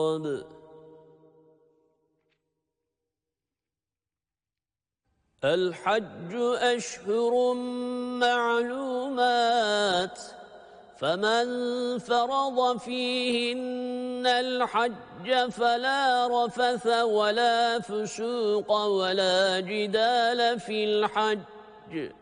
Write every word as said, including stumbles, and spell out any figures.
الحج أشهر معلومات، فمن فرض فيهن الحج فلا رفث ولا فسوق ولا جدال في الحج.